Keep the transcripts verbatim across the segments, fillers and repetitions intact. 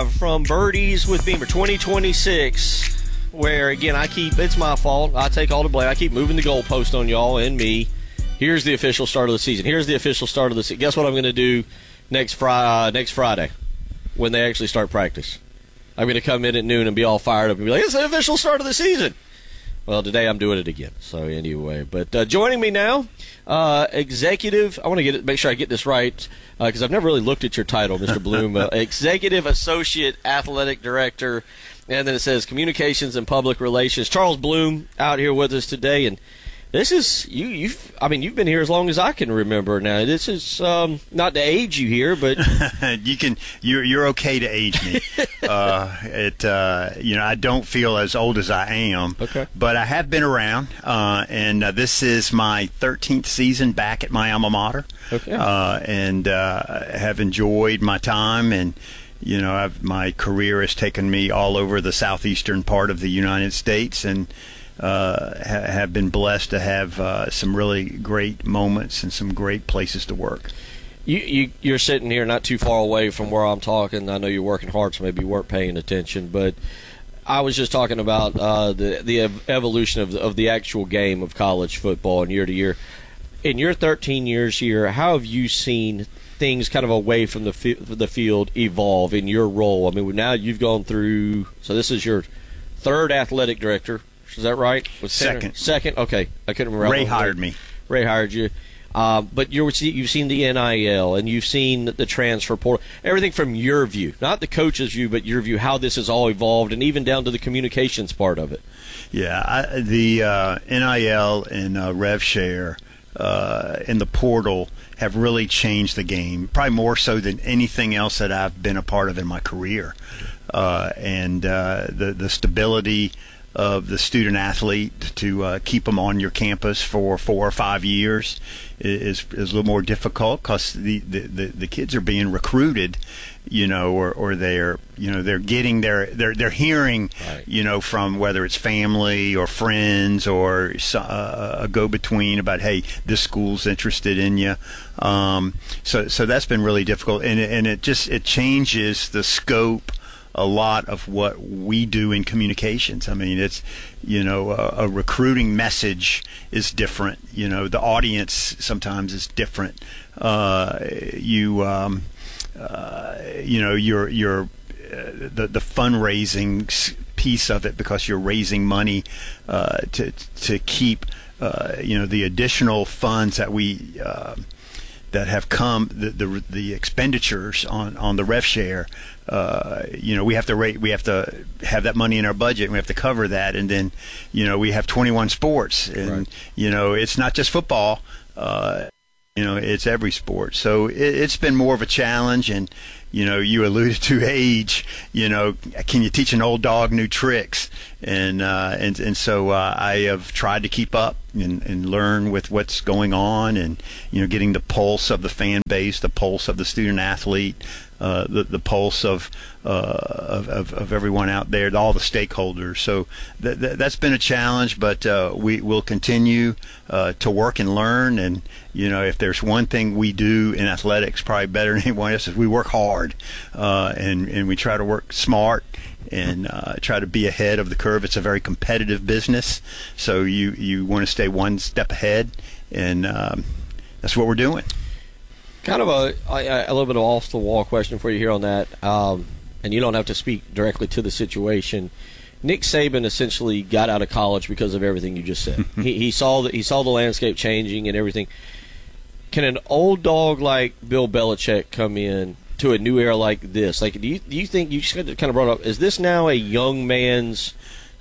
live from Birdies with Beamer twenty twenty-six, where, again, I keep, it's my fault. I take all the blame. I keep moving the goalpost on y'all and me. Here's the official start of the season. Here's the official start of the season. Guess what I'm going to do next, fri- uh, next Friday when they actually start practice? I'm going to come in at noon and be all fired up and be like, it's the official start of the season. Well, today I'm doing it again. So anyway, but uh, joining me now, uh, executive. I want to get it, make sure I get this right because uh, I've never really looked at your title, Mister Bloom. uh, executive Associate Athletic Director, and then it says Communications and Public Relations. Charles Bloom out here with us today, and this is you. You've, I mean, you've been here as long as I can remember. Now, this is um, not to age you here, but you can. You're you're okay to age me. uh, it uh, you know I don't feel as old as I am. Okay. But I have been around, uh, and uh, this is my thirteenth season back at my alma mater. Okay. Uh, and uh, have enjoyed my time, and you know I've, my career has taken me all over the southeastern part of the United States, and. Uh, ha- have been blessed to have uh, some really great moments and some great places to work. You, you, you're sitting here not too far away from where I'm talking. I know you're working hard, so maybe you weren't paying attention. But I was just talking about uh, the the ev- evolution of the, of the actual game of college football and year to year. In your thirteen years here, how have you seen things kind of away from the fi- the field evolve in your role? I mean, now you've gone through. So this is your third athletic director. Is that right? Was Second. Second? Okay. I couldn't remember. Ray hired me. Ray hired you. Uh, but you're, you've seen the N I L, and you've seen the transfer portal, everything from your view, not the coach's view, but your view, how this has all evolved, and even down to the communications part of it. Yeah, I, the uh, N I L and uh, RevShare uh, and the portal have really changed the game, probably more so than anything else that I've been a part of in my career. Uh, and uh, the, the stability of the student athlete to uh, keep them on your campus for four or five years is is a little more difficult because the, the, the, the kids are being recruited, you know, or, or they're you know they're getting their they're they're hearing, right. you know, from whether it's family or friends or uh, a go-between about, hey, this school's interested in you. Um, so so that's been really difficult, and it, and it just it changes the scope a lot of what we do in communications. I mean, it's, you know, a, a recruiting message is different. You know, the audience sometimes is different. Uh, you, um, uh, you know, you're, you're, uh, the, the fundraising piece of it, because you're raising money uh, to, to keep, uh, you know, the additional funds that we, uh, that have come, the, the the expenditures on, on the RevShare, uh, you know, we have to rate, we have to have that money in our budget, and we have to cover that, and then, you know, we have twenty-one sports, and right. you know, it's not just football, uh, you know, it's every sport. So it, it's been more of a challenge, and you know, you alluded to age. You know, can you teach an old dog new tricks? And uh, and and so uh, I have tried to keep up and, and learn with what's going on, and you know, getting the pulse of the fan base, the pulse of the student athlete, uh, the the pulse of, uh, of of of everyone out there, all the stakeholders. So th- th- that's been a challenge, but uh, we will continue uh, to work and learn. And you know, if there's one thing we do in athletics probably better than anyone else, is we work hard, uh, and and we try to work smart, and uh, try to be ahead of the curve. It's a very competitive business, so you, you want to stay one step ahead, and um, that's what we're doing. Kind of a, a, a little bit of off-the-wall question for you here on that, um, and you don't have to speak directly to the situation. Nick Saban essentially got out of college because of everything you just said. he, he saw the, he saw the landscape changing and everything. Can an old dog like Bill Belichick come in to a new era like this? Like, do you do you think, you just kind of brought up, is this now a young man's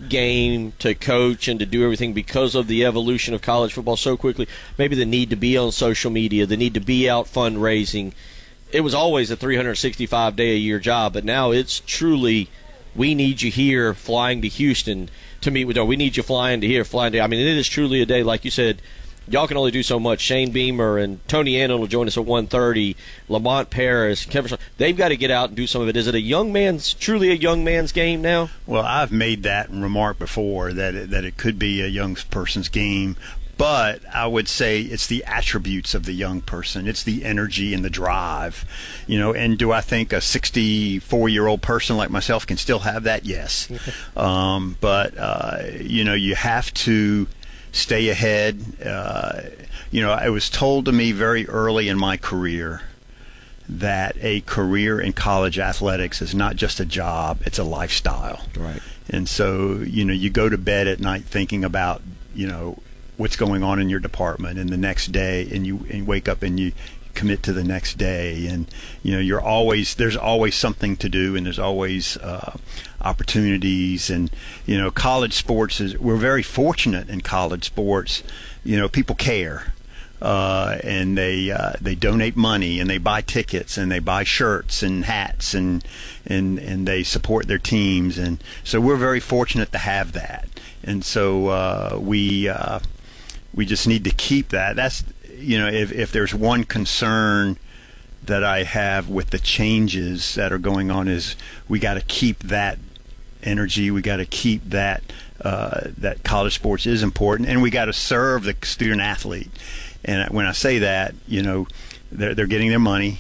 game to coach and to do everything because of the evolution of college football so quickly? Maybe the need to be on social media, the need to be out fundraising. It was always a three hundred sixty-five day a year job, but now it's truly, we need you here flying to Houston to meet with, or we need you flying to here, flying to, I mean, it is truly a day, like you said. Y'all can only do so much. Shane Beamer and Tony Annan will join us at one thirty. Lamont Paris, Kevin, they've got to get out and do some of it. Is it a young man's, truly a young man's game now? Well, I've made that remark before, that it, that it could be a young person's game, but I would say it's the attributes of the young person. It's the energy and the drive, you know. And do I think a sixty-four-year-old person like myself can still have that? Yes. um, but uh, you know, you have to stay ahead. Uh, you know, it was told to me very early in my career that a career in college athletics is not just a job, it's a lifestyle. Right. And so, you know, you go to bed at night thinking about, you know, what's going on in your department, and the next day, and you, and you wake up and you commit to the next day, and, you know, you're always, there's always something to do, and there's always uh, opportunities. And, you know, college sports is, we're very fortunate in college sports. You know, people care. Uh, and they uh, they donate money, and they buy tickets, and they buy shirts and hats, and and and they support their teams, and so we're very fortunate to have that. And so uh, we uh, we just need to keep that. That's, you know, if if there's one concern that I have with the changes that are going on, is we got to keep that energy. We got to keep that uh, that college sports is important, and we got to serve the student athlete. And when I say that, you know, they're, they're getting their money.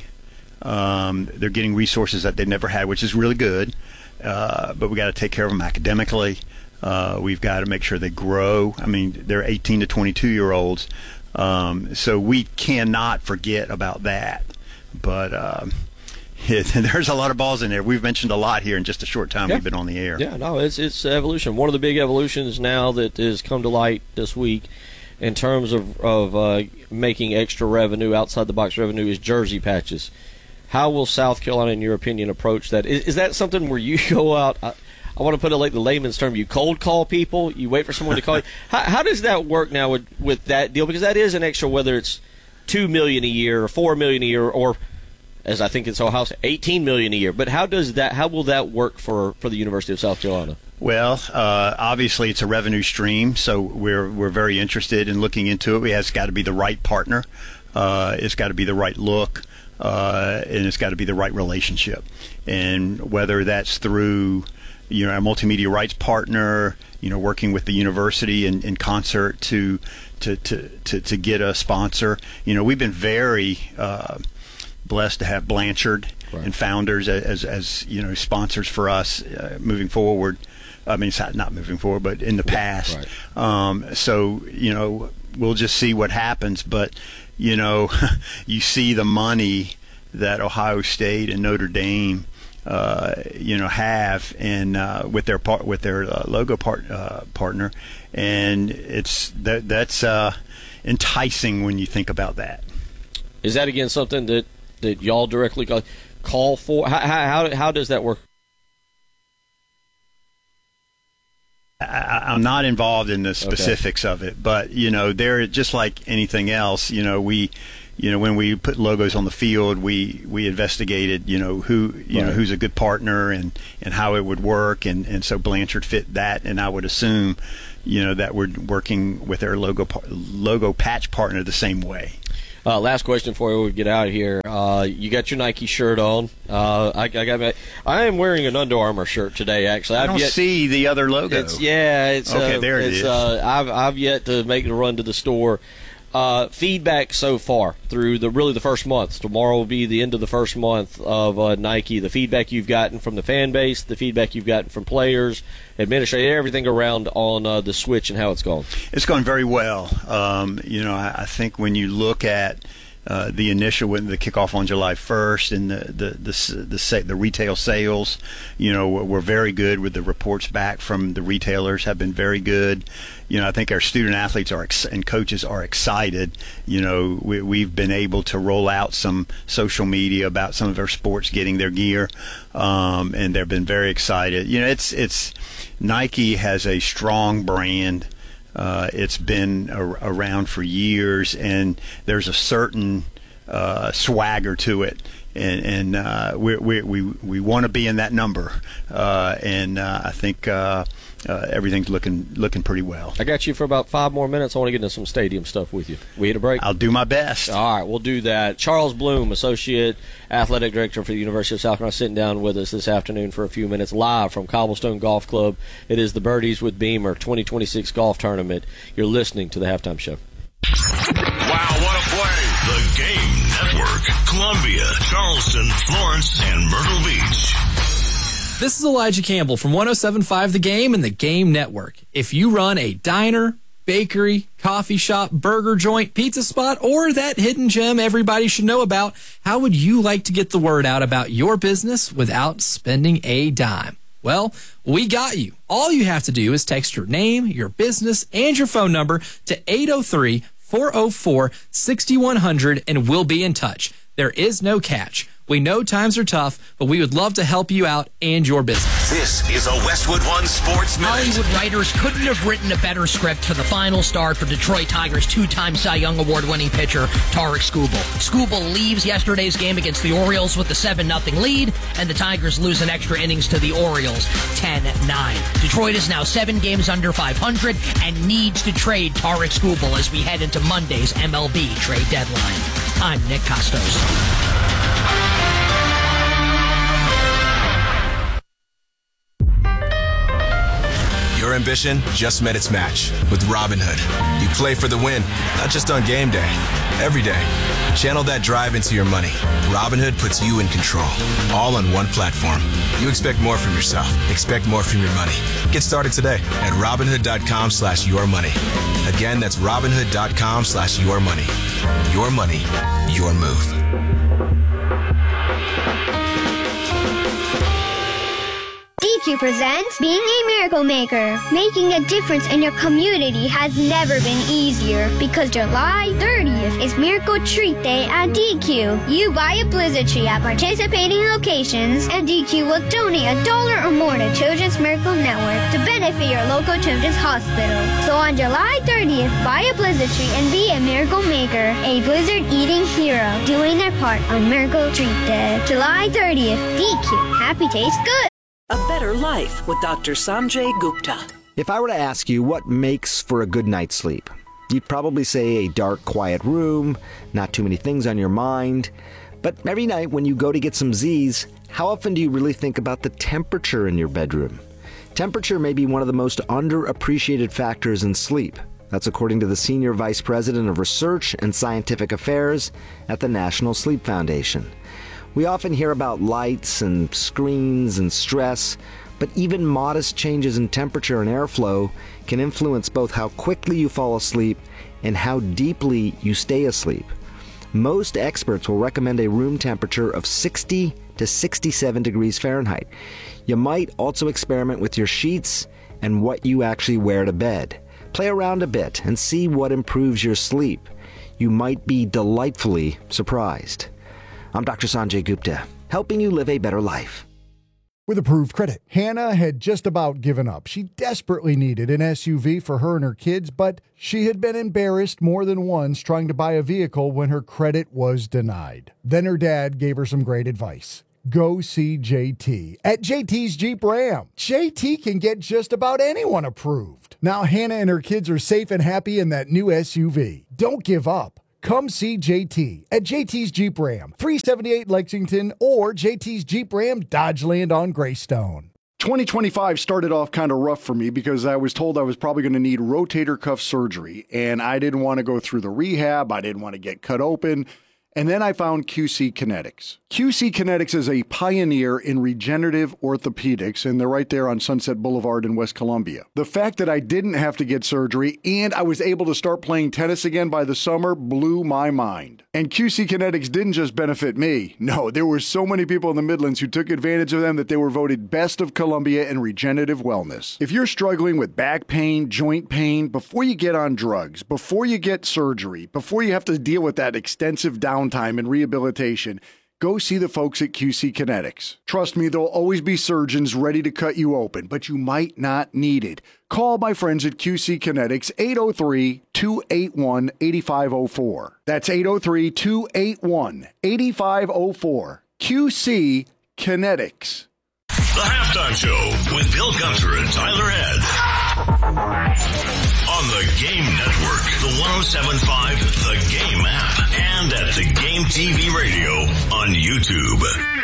Um, they're getting resources that they've never had, which is really good. Uh, but we got to take care of them academically. Uh, we've got to make sure they grow. I mean, they're eighteen to twenty-two year olds. Um, so we cannot forget about that. But um, it, there's a lot of balls in there. We've mentioned a lot here in just a short time yeah. we've been on the air. Yeah, no, it's, it's evolution. One of the big evolutions now that has come to light this week in terms of, of uh, making extra revenue, outside the box revenue, is jersey patches. How will South Carolina, in your opinion, approach that? Is, is that something where you go out, I, I want to put it like the layman's term, you cold call people, you wait for someone to call you? How, how does that work now with, with that deal? Because that is an extra, whether it's two million dollars a year or four million dollars a year, or, as I think it's Ohio State, eighteen million dollars a year. But how does that? How will that work for, for the University of South Carolina? Well, uh, obviously it's a revenue stream, so we're we're very interested in looking into it. It has got to be the right partner, uh, it's got to be the right look, uh, and it's got to be the right relationship. And whether that's through, you know, a multimedia rights partner, you know, working with the university in, in concert to, to to to to get a sponsor. You know, we've been very uh, blessed to have Blanchard right. and Founders as, as as you know, sponsors for us uh, moving forward. I mean, it's not moving forward, but in the past. Right. Um, so, you know, we'll just see what happens. But, you know, you see the money that Ohio State and Notre Dame, uh, you know, have, and uh, with their part, with their uh, logo part, uh, partner, and it's that that's uh, enticing when you think about that. Is that again something that, that y'all directly call, call for? How, how how does that work? I, I'm not involved in the specifics okay. of it, but, you know, they're just like anything else. You know, we, you know, when we put logos on the field, we, we investigated, you know, who, you right. know, who's a good partner, and, and how it would work. And, and so Blanchard fit that. And I would assume, you know, that we're working with their logo, logo patch partner the same way. Uh, last question before we get out of here. Uh, you got your Nike shirt on. Uh, I, I got. My, I am wearing an Under Armour shirt today. Actually, I I've don't yet, see the other logo. It's, yeah, it's okay. Uh, there it it's, is. Uh, I've I've yet to make the run to the store. Uh, feedback so far through the really the first month. Tomorrow will be the end of the first month of uh, Nike. The feedback you've gotten from the fan base, the feedback you've gotten from players, administrators, everything around on uh, the switch and how it's gone. It's gone very well. Um, you know, I, I think when you look at Uh, the initial, when the kickoff on July first, and the the the the, the, the retail sales, you know, were, were very good. With the reports back from the retailers have been very good. You know, I think our student athletes are ex- and coaches are excited. You know, we, we've been able to roll out some social media about some of our sports getting their gear, um, and they've been very excited. You know, it's it's Nike has a strong brand. Uh, it's been a, around for years, and there's a certain uh, swagger to it, and, and uh, we we we, we want to be in that number, uh, and uh, I think uh, uh, everything's looking looking pretty well. I got you for about five more minutes. I want to get into some stadium stuff with you. We hit a break? I'll do my best. All right, we'll do that. Charles Bloom, Associate Athletic Director for the University of South Carolina, sitting down with us this afternoon for a few minutes live from Cobblestone Golf Club. It is the Birdies with Beamer twenty twenty-six Golf Tournament. You're listening to the Halftime Show. Wow, what a play. The Game Network. Columbia, Charleston, Florence, and Myrtle Beach. This is Elijah Campbell from one oh seven point five The Game and The Game Network. If you run a diner, bakery, coffee shop, burger joint, pizza spot, or that hidden gem everybody should know about, how would you like to get the word out about your business without spending a dime? Well, we got you. All you have to do is text your name, your business, and your phone number to eight oh three, four oh four, six one zero zero and we'll be in touch. There is no catch. We know times are tough, but we would love to help you out and your business. This is a Westwood One Sports Minute. Hollywood writers couldn't have written a better script for the final start for Detroit Tigers two-time Cy Young Award-winning pitcher Tarik Skubal. Skubal leaves yesterday's game against the Orioles with a seven nothing lead, and the Tigers lose an extra innings to the Orioles ten nine. Detroit is now seven games under five hundred and needs to trade Tarik Skubal as we head into Monday's M L B trade deadline. I'm Nick Costos. Your ambition just met its match with Robinhood. You play for the win, not just on game day, every day. Channel that drive into your money. Robinhood puts you in control, all on one platform. You expect more from yourself. Expect more from your money. Get started today at Robinhood.com slash your money. Again, that's Robinhood.com slash your money. Your money, your move. D Q presents Being a Miracle Maker. Making a difference in your community has never been easier because July thirtieth is Miracle Treat Day at D Q. You buy a Blizzard tree at participating locations and D Q will donate a dollar or more to Children's Miracle Network to benefit your local children's hospital. So on July thirtieth, buy a Blizzard tree and be a Miracle Maker, a Blizzard eating hero, doing their part on Miracle Treat Day. July thirtieth, D Q. Happy tastes good. A Better Life with Doctor Sanjay Gupta. If I were to ask you what makes for a good night's sleep, you'd probably say a dark, quiet room, not too many things on your mind. But every night when you go to get some Z's, how often do you really think about the temperature in your bedroom? Temperature may be one of the most underappreciated factors in sleep. That's according to the Senior Vice President of Research and Scientific Affairs at the National Sleep Foundation. We often hear about lights and screens and stress, but even modest changes in temperature and airflow can influence both how quickly you fall asleep and how deeply you stay asleep. Most experts will recommend a room temperature of sixty to sixty-seven degrees Fahrenheit. You might also experiment with your sheets and what you actually wear to bed. Play around a bit and see what improves your sleep. You might be delightfully surprised. I'm Doctor Sanjay Gupta, helping you live a better life. With approved credit, Hannah had just about given up. She desperately needed an S U V for her and her kids, but she had been embarrassed more than once trying to buy a vehicle when her credit was denied. Then her dad gave her some great advice. Go see J T at J T's Jeep Ram. J T can get just about anyone approved. Now Hannah and her kids are safe and happy in that new S U V. Don't give up. Come see J T at J T's Jeep Ram, three seventy-eight Lexington, or J T's Jeep Ram, Dodgeland on Greystone. twenty twenty-five started off kind of rough for me because I was told I was probably going to need rotator cuff surgery, and I didn't want to go through the rehab. I didn't want to get cut open. And then I found Q C Kinetics. Q C Kinetics is a pioneer in regenerative orthopedics, and they're right there on Sunset Boulevard in West Columbia. The fact that I didn't have to get surgery and I was able to start playing tennis again by the summer blew my mind. And Q C Kinetics didn't just benefit me. No, there were so many people in the Midlands who took advantage of them that they were voted best of Columbia in regenerative wellness. If you're struggling with back pain, joint pain, before you get on drugs, before you get surgery, before you have to deal with that extensive downtime and rehabilitation, go see the folks at Q C Kinetics. Trust me, there'll always be surgeons ready to cut you open, but you might not need it. Call my friends at Q C Kinetics, eight oh three, two eight one, eight five oh four. That's eight oh three, two eight one, eight five oh four. Q C Kinetics. The Halftime Show with Bill Gunter and Tyler Head. On the Game Network, the one oh seven point five The Game app, and at The Game T V Radio on YouTube.